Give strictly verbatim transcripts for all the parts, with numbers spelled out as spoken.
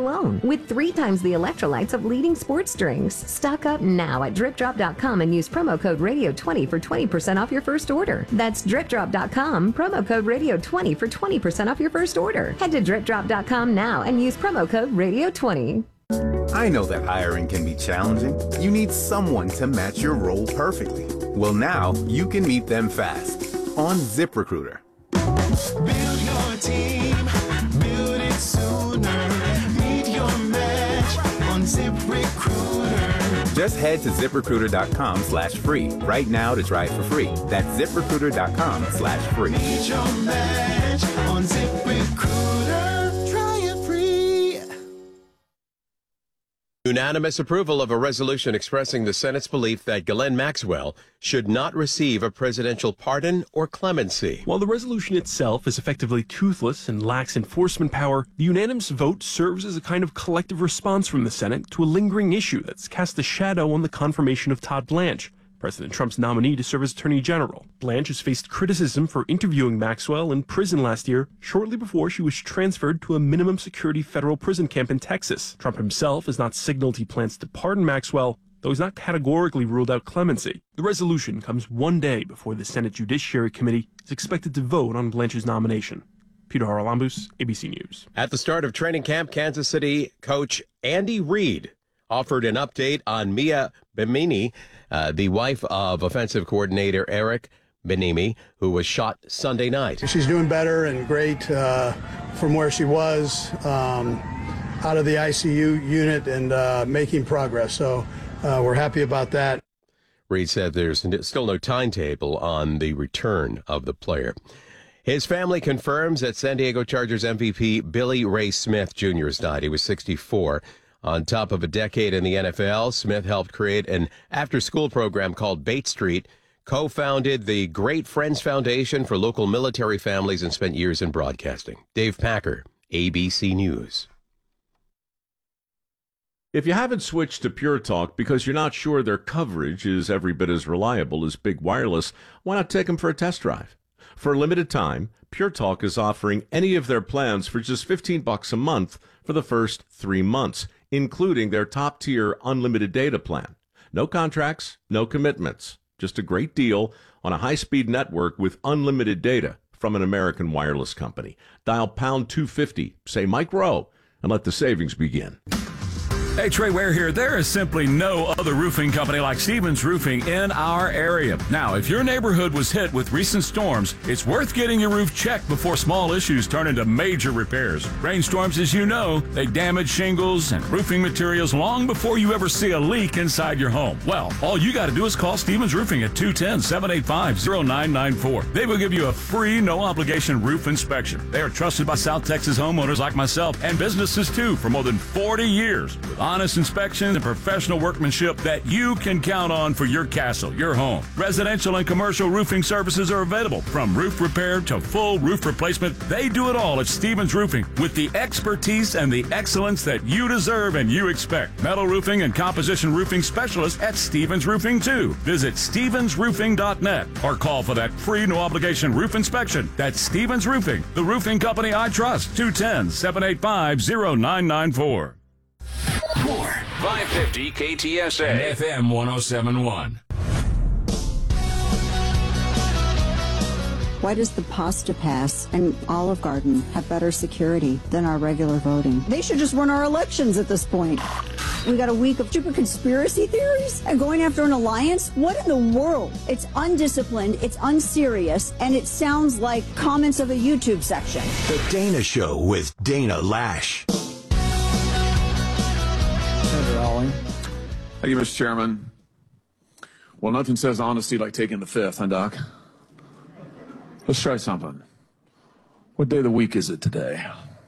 alone, with three times the electrolytes of leading sports drinks. Stock up now at drip drop dot com and use promo code radio twenty for twenty percent off your first order. That's drip drop dot com, promo code radio twenty for twenty percent off your first order. Head to drip drop dot com now and use promo code radio twenty. I know that hiring can be challenging. You need someone to match your role perfectly. Well, now you can meet them fast on ZipRecruiter. Build your team, build it sooner. Meet your match on ZipRecruiter. Just head to ZipRecruiter dot com slash free right now to try it for free. That's ZipRecruiter dot com slash free. Meet your match on ZipRecruiter. Try it free. Unanimous approval of a resolution expressing the Senate's belief that Ghislaine Maxwell should not receive a presidential pardon or clemency. While the resolution itself is effectively toothless and lacks enforcement power, the unanimous vote serves as a kind of collective response from the Senate to a lingering issue that's cast a shadow on the confirmation of Todd Blanche, President Trump's nominee to serve as Attorney General. Blanche has faced criticism for interviewing Maxwell in prison last year, shortly before she was transferred to a minimum security federal prison camp in Texas. Trump himself has not signaled he plans to pardon Maxwell, though he's not categorically ruled out clemency. The resolution comes one day before the Senate Judiciary Committee is expected to vote on Blanche's nomination. Peter Haralambous, A B C News. At the start of training camp, Kansas City coach Andy Reid offered an update on Mia Bieniemy, uh, the wife of offensive coordinator Eric Bieniemy, who was shot Sunday night. She's doing better and great uh, from where she was, um, out of the I C U unit and uh, making progress. So uh, we're happy about that. Reid said there's still no timetable on the return of the player. His family confirms that San Diego Chargers M V P Billy Ray Smith Junior has died. He was sixty-four. On top of a decade in the N F L, Smith helped create an after-school program called Bait Street, co-founded the Great Friends Foundation for local military families, and spent years in broadcasting. Dave Packer, A B C News. If you haven't switched to Pure Talk because you're not sure their coverage is every bit as reliable as Big Wireless, why not take them for a test drive? For a limited time, Pure Talk is offering any of their plans for just fifteen bucks a month for the first three months. Including their top-tier unlimited data plan. No contracts, no commitments. Just a great deal on a high-speed network with unlimited data from an American wireless company. Dial pound two fifty, say Mike Rowe, and let the savings begin. Hey, Trey Ware here. There is simply no other roofing company like Stevens Roofing in our area. Now, if your neighborhood was hit with recent storms, it's worth getting your roof checked before small issues turn into major repairs. Rainstorms, as you know, they damage shingles and roofing materials long before you ever see a leak inside your home. Well, all you got to do is call Stevens Roofing at two one zero, seven eight five, zero nine nine four. They will give you a free, no-obligation roof inspection. They are trusted by South Texas homeowners like myself and businesses, too, for more than forty years. Honest inspection and professional workmanship that you can count on for your castle, your home. Residential and commercial roofing services are available, from roof repair to full roof replacement. They do it all at Stevens Roofing with the expertise and the excellence that you deserve and you expect. Metal roofing and composition roofing specialists at Stevens Roofing, too. Visit stevens roofing dot net or call for that free no-obligation roof inspection. That's Stevens Roofing, the roofing company I trust. two one zero, seven eight five, zero nine nine four. More five fifty K T S A and F M one oh seven point one. Why does the Pasta Pass and Olive Garden have better security than our regular voting? They should just run our elections at this point. We got a week of stupid conspiracy theories and going after an alliance? What in the world? It's undisciplined, it's unserious, and it sounds like comments of a YouTube section. The Dana Show with Dana Lash. Thank you, Mister Chairman. Well, nothing says honesty like taking the fifth, huh, Doc? Let's try something. What day of the week is it today?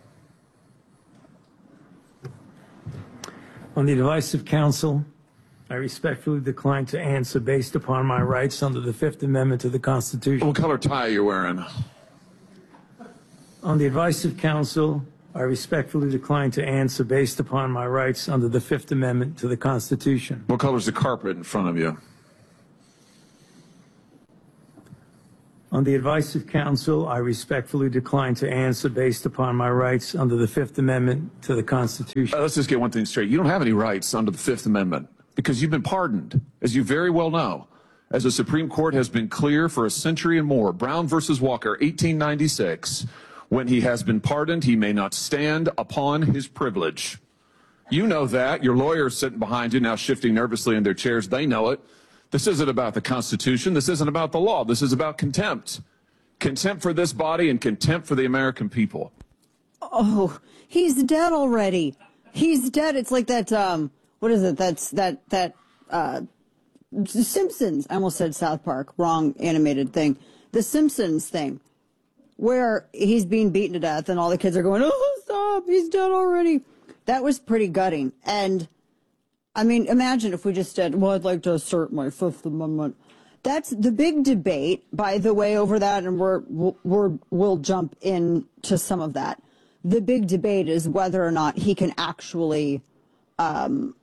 On the advice of counsel, I respectfully decline to answer based upon my rights under the Fifth Amendment to the Constitution. What color tie are you wearing? On the advice of counsel, I respectfully decline to answer based upon my rights under the Fifth Amendment to the Constitution. What color is the carpet in front of you? On the advice of counsel, I respectfully decline to answer based upon my rights under the Fifth Amendment to the Constitution. Uh, let's just get one thing straight. You don't have any rights under the Fifth Amendment because you've been pardoned, as you very well know. As the Supreme Court has been clear for a century and more, Brown versus Walker, eighteen ninety-six, when he has been pardoned, he may not stand upon his privilege. You know that. Your lawyers sitting behind you now shifting nervously in their chairs. They know it. This isn't about the Constitution. This isn't about the law. This is about contempt. Contempt for this body and contempt for the American people. Oh, he's dead already. He's dead. It's like that, um, what is it? That's that, that, uh, Simpsons. I almost said South Park. Wrong animated thing. The Simpsons thing, where he's being beaten to death and all the kids are going, oh, stop, he's dead already. That was pretty gutting. And, I mean, imagine if we just said, well, I'd like to assert my Fifth Amendment. That's the big debate, by the way, over that, and we're, we're, we'll jump into some of that. The big debate is whether or not he can actually um,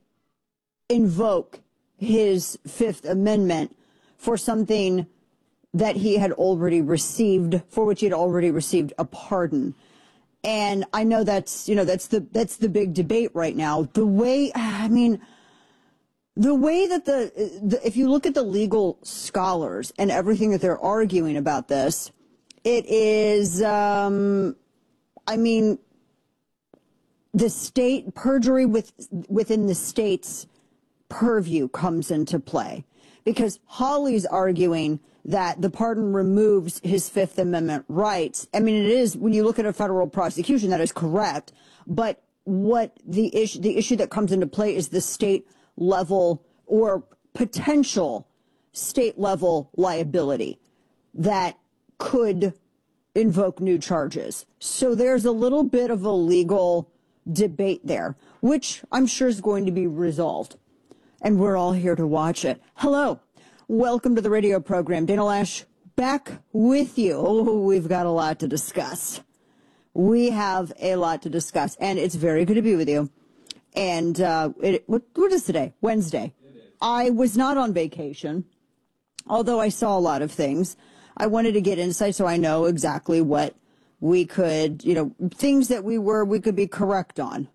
invoke his Fifth Amendment for something that he had already received, for which he had already received a pardon. And I know that's, you know, that's the, that's the big debate right now. The way, I mean, the way that the, the, if you look at the legal scholars and everything that they're arguing about this, it is, um, I mean, the state, perjury with, within the state's purview comes into play. Because Hawley's arguing that the pardon removes his Fifth Amendment rights. I mean, it is, when you look at a federal prosecution, that is correct. But what the issue, the issue that comes into play is the state level or potential state level liability that could invoke new charges. So there's a little bit of a legal debate there, which I'm sure is going to be resolved. And we're all here to watch it. Hello. Welcome to the radio program. Dana Lash back with you. Oh, we've got a lot to discuss. We have a lot to discuss, and it's very good to be with you. And uh, it, what, what is today? Wednesday. I was not on vacation, although I saw a lot of things. I wanted to get insight so I know exactly what we could, you know, things that we were, we could be correct on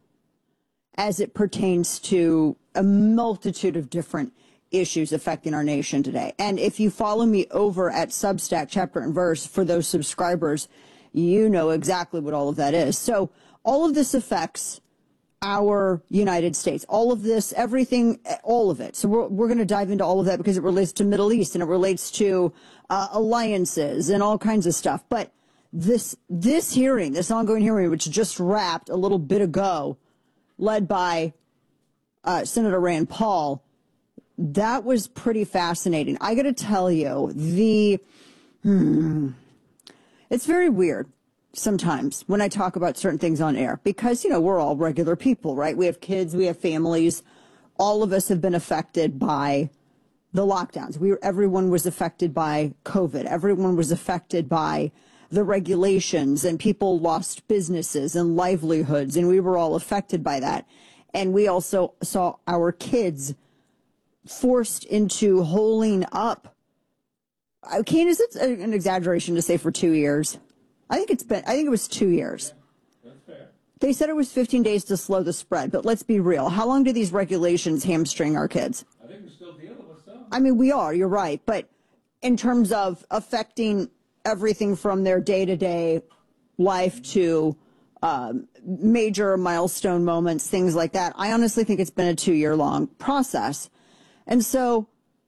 as it pertains to a multitude of different issues affecting our nation today. And if you follow me over at Substack, Chapter and Verse, for those subscribers, you know exactly what all of that is. So all of this affects our United States. All of this, everything, all of it. So we're, we're going to dive into all of that because it relates to Middle East and it relates to uh, alliances and all kinds of stuff. But this, this hearing, this ongoing hearing, which just wrapped a little bit ago, led by uh, Senator Rand Paul, that was pretty fascinating. I got to tell you, the hmm, it's very weird sometimes when I talk about certain things on air because, you know, we're all regular people, right? We have kids, we have families. All of us have been affected by the lockdowns. We, everyone was affected by COVID. Everyone was affected by the regulations, and people lost businesses and livelihoods, and we were all affected by that. And we also saw our kids forced into holding up. Okay, is it an exaggeration to say for two years? I think it's been, I think it was two years. That's fair. They said it was fifteen days to slow the spread, but let's be real. How long do these regulations hamstring our kids? I think we're still dealing with some. I mean, we are, you're right. But in terms of affecting everything from their day-to-day life to um, major milestone moments, things like that, I honestly think it's been a two-year-long process. And so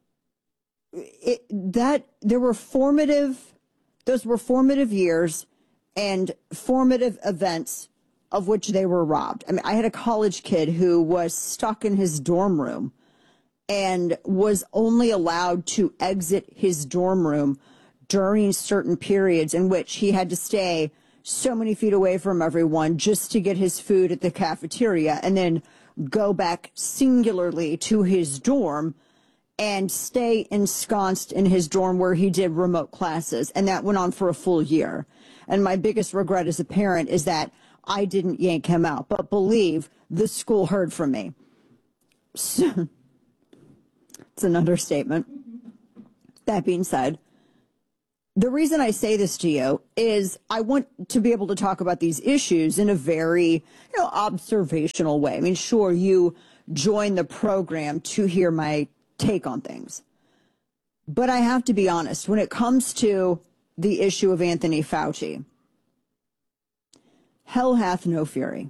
it, that there were formative, those were formative years and formative events of which they were robbed. I mean, I had a college kid who was stuck in his dorm room and was only allowed to exit his dorm room during certain periods in which he had to stay so many feet away from everyone just to get his food at the cafeteria and then go back singularly to his dorm and stay ensconced in his dorm where he did remote classes. And that went on for a full year. And my biggest regret as a parent is that I didn't yank him out. But believe, the school heard from me. So, it's an understatement. That being said, The reason I say this to you is I want to be able to talk about these issues in a very, you know, observational way. I mean, sure, you join the program to hear my take on things. But I have to be honest, when it comes to the issue of Anthony Fauci, hell hath no fury.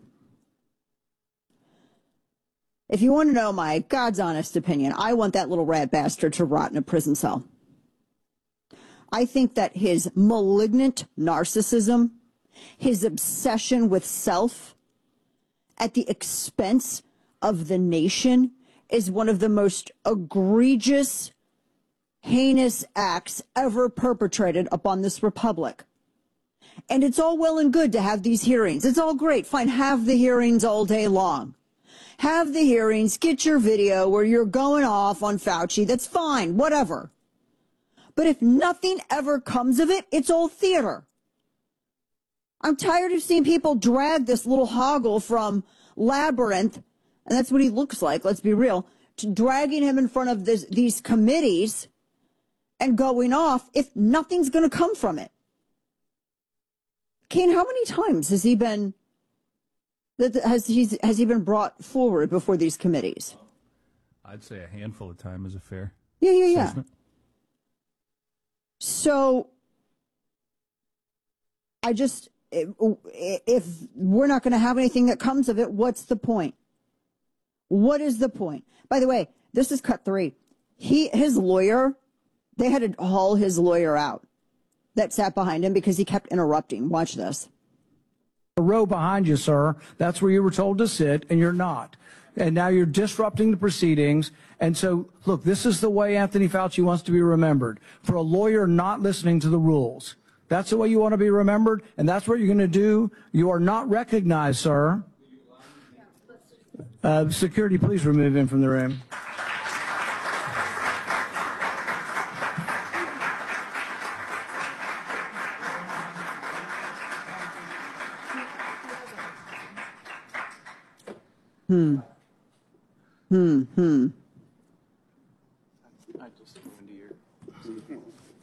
If you want to know my God's honest opinion, I want that little rat bastard to rot in a prison cell. I think that his malignant narcissism, his obsession with self at the expense of the nation is one of the most egregious, heinous acts ever perpetrated upon this republic. And it's all well and good to have these hearings. It's all great. Fine, have the hearings all day long. Have the hearings, get your video where you're going off on Fauci. That's fine, whatever. But if nothing ever comes of it, it's all theater. I'm tired of seeing people drag this little hoggle from Labyrinth, and that's what he looks like, let's be real, to dragging him in front of this, these committees and going off if nothing's going to come from it. Kane, how many times has he been that has he has he been brought forward before these committees? I'd say a handful of times is a fair Yeah, yeah, yeah. assessment. So I just, if, if we're not going to have anything that comes of it, what's the point? What is the point? By the way, this is cut three. He, his lawyer, they had to haul his lawyer out that sat behind him because he kept interrupting. Watch this. The row behind you, sir. That's where you were told to sit, and you're not. And now you're disrupting the proceedings. And so, look, this is the way Anthony Fauci wants to be remembered. For a lawyer not listening to the rules. That's the way you want to be remembered, and that's what you're going to do. You are not recognized, sir. Uh, security, please remove him from the room. Hmm. Hmm. Hmm. I just go into your.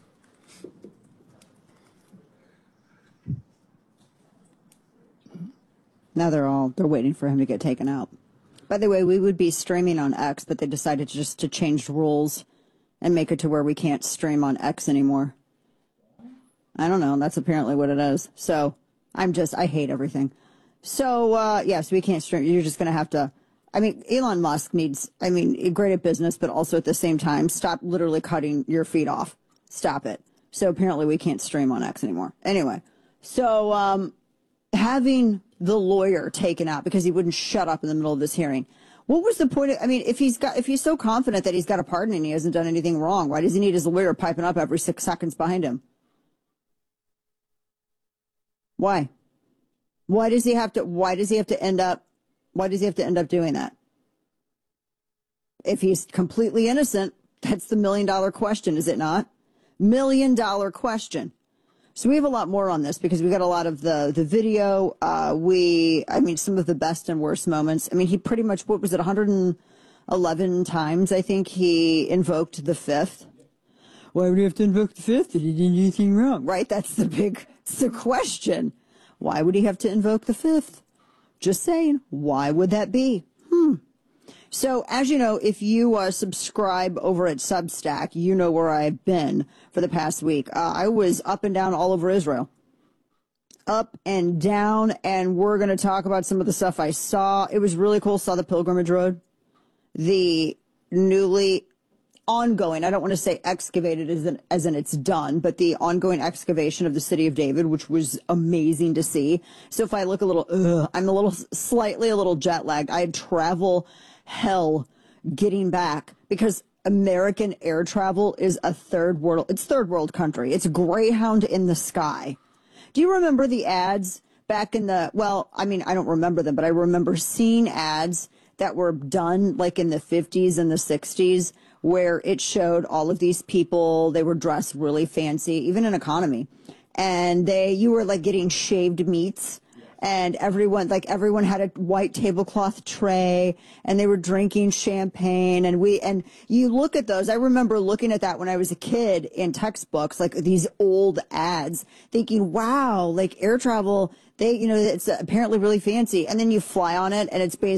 Now they're all, they're waiting for him to get taken out. By the way, we would be streaming on X, but they decided just to change rules and make it to where we can't stream on X anymore. I don't know. That's apparently what it is. So I'm just, I hate everything. So, uh, yes, we can't stream. You're just going to have to, I mean, Elon Musk needs, I mean, great at business, but also at the same time, stop literally cutting your feet off. Stop it. So apparently we can't stream on X anymore. Anyway, so um, having the lawyer taken out because he wouldn't shut up in the middle of this hearing. What was the point of, I mean, if he's got, if he's so confident that he's got a pardon and he hasn't done anything wrong, why does he need his lawyer piping up every six seconds behind him? Why? Why does he have to, why does he have to end up, why does he have to end up doing that? If he's completely innocent, that's the million dollar question, is it not? Million dollar question. So we have a lot more on this because we got a lot of the, the video. Uh, we, I mean, some of the best and worst moments. I mean, he pretty much, what was it, one hundred eleven times, I think he invoked the fifth. Why would he have to invoke the fifth if he didn't do anything wrong? Right? That's the big, it's the question. Why would he have to invoke the fifth? Just saying. Why would that be? Hmm. So, as you know, if you uh, subscribe over at Substack, you know where I've been for the past week. Uh, I was up and down all over Israel. Up and down, and we're going to talk about some of the stuff I saw. It was really cool. Saw the Pilgrimage Road. The newly ongoing, I don't want to say excavated as in, as in it's done, but the ongoing excavation of the city of David, which was amazing to see. So if I look a little, ugh, I'm a little, slightly a little jet lagged. I had travel hell getting back because American air travel is a third world, it's third world country. It's Greyhound in the sky. Do you remember the ads back in the, well, I mean, I don't remember them, but I remember seeing ads that were done like in the fifties and the sixties where it showed all of these people, they were dressed really fancy, even in economy. And they, you were like getting shaved meats and everyone, like everyone had a white tablecloth tray and they were drinking champagne. And we, and you look at those, I remember looking at that when I was a kid in textbooks, like these old ads, thinking, wow, like air travel, they, you know, it's apparently really fancy. And then you fly on it and it's basically